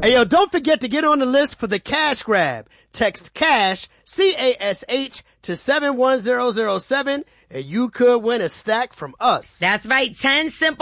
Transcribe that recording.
Hey, yo, don't forget to get on the list for the cash grab. Text CASH, C-A-S-H, to 71007, and you could win a stack from us. That's right. 10 simple